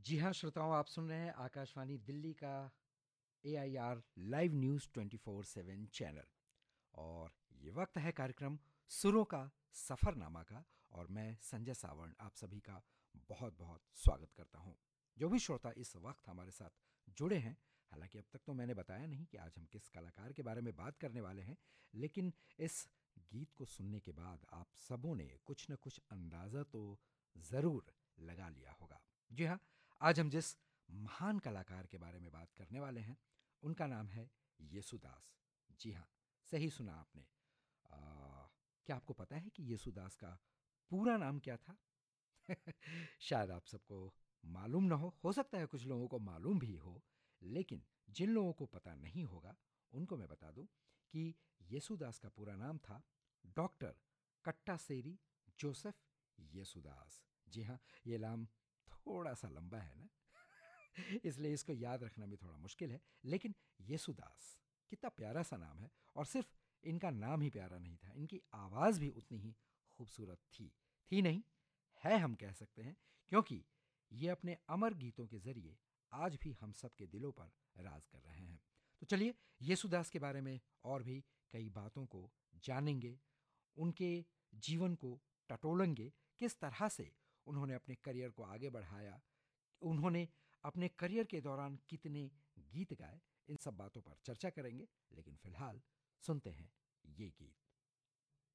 जी हाँ श्रोताओं, आप सुन रहे हैं आकाशवाणी दिल्ली का AIR लाइव न्यूज़ 24/7 चैनल। और ये वक्त है कार्यक्रम सुरों का सफ़रनामा का। और मैं संजय सावर्ण आप सभी का बहुत बहुत स्वागत करता हूँ। जो भी श्रोता इस वक्त हमारे साथ जुड़े हैं, हालांकि अब तक तो मैंने बताया नहीं कि आज हम किस कलाकार के बारे में बात करने वाले हैं, लेकिन इस गीत को सुनने के बाद आप सबों ने कुछ न कुछ अंदाज़ा तो ज़रूर लगा लिया होगा। जी हाँ, आज हम जिस महान कलाकार के बारे में बात करने वाले हैं, उनका नाम है येसुदास। जी हाँ, सही सुना आपने। आ, क्या आपको पता है कि येसुदास का पूरा नाम क्या था? शायद आप सबको मालूम ना हो सकता है कुछ लोगों को मालूम भी हो, लेकिन जिन लोगों को पता नहीं होगा उनको मैं बता दूं कि येसुदास का पूरा नाम था डॉक्टर कट्टासेरी जोसेफ येसुदास। जी हाँ, ये नाम थोड़ा सा लंबा है ना, इसलिए इसको याद रखना भी थोड़ा मुश्किल है। लेकिन येसुदास कितना प्यारा सा नाम है। और सिर्फ इनका नाम ही प्यारा नहीं था, इनकी आवाज़ भी उतनी ही खूबसूरत थी नहीं, है हम कह सकते हैं, क्योंकि ये अपने अमर गीतों के ज़रिए आज भी हम सब के दिलों पर राज कर रहे हैं। तो चलिए येसुदास के बारे में और भी कई बातों को जानेंगे, उनके जीवन को टटोलेंगे, किस तरह से उन्होंने अपने करियर को आगे बढ़ाया, उन्होंने अपने करियर के दौरान कितने गीत गाए, इन सब बातों पर चर्चा करेंगे। लेकिन फिलहाल सुनते हैं ये गीत।